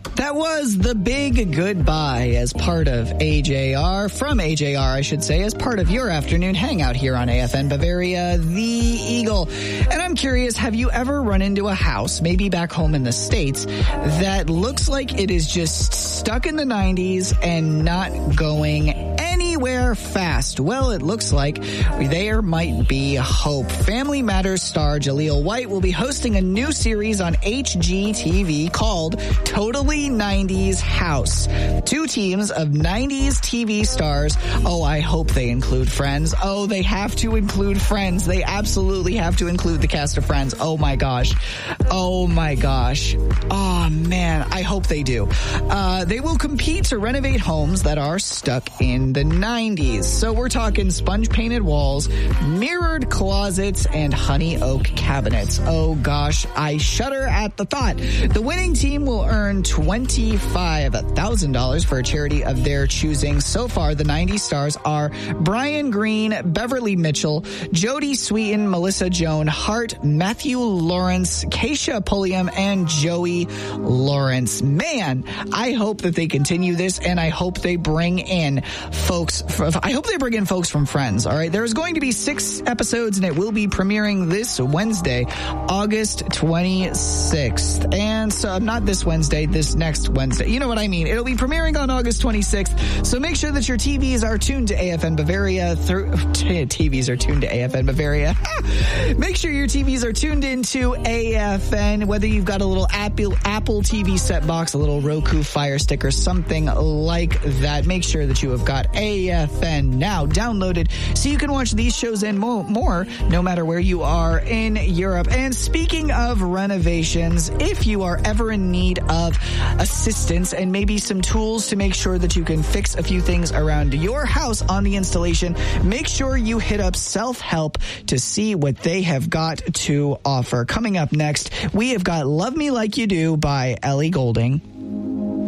That was The Big Goodbye as part of AJR, from AJR, I should say, as part of your afternoon hangout here on AFN Bavaria, The Eagle. And I'm curious, have you ever run into a house, maybe back home in the States, that looks like it is just stuck in the 90s and not going anywhere fast? Well, it looks like there might be hope. Family Matters star Jaleel White will be hosting a new series on HGTV called Totally 90s House. 2 teams of 90s TV stars. Oh, I hope they include Friends. Oh, they have to include Friends. They absolutely have to include the cast of Friends. Oh my gosh. Oh my gosh. Oh man, I hope they do. They will compete to renovate homes that are stuck in the 90s. So we're talking sponge painted walls, mirrored closets, and honey oak cabinets. Oh gosh, I shudder at the thought. The winning team will earn $25,000 for a charity of their choosing. So far, the 90s stars are Brian Green, Beverly Mitchell, Jodie Sweetin, Melissa Joan Hart, Matthew Lawrence, Keisha Pulliam, and Joey Lawrence. Man, I hope that they continue this, and I hope they bring in folks from Friends. All right, there's going to be 6 episodes, and it will be premiering this Wednesday, August 26th. And so, not this Wednesday, this next Wednesday. You know what I mean. It'll be premiering on August 26th. So make sure that your TVs are tuned to AFN Bavaria. TVs are tuned to AFN Bavaria. Make sure your TVs are tuned into AFN, whether you've got a little Apple TV set box, a little Roku Fire Stick, or something like that. Make sure that you have got AFN now downloaded so you can watch these shows and more no matter where you are in Europe. And speaking of renovations, if you are ever in need of assistance and maybe some tools to make sure that you can fix a few things around your house on the installation, make sure you hit up Self-Help to see what they have got to offer. Coming up next, we have got Love Me Like You Do by Ellie Goulding.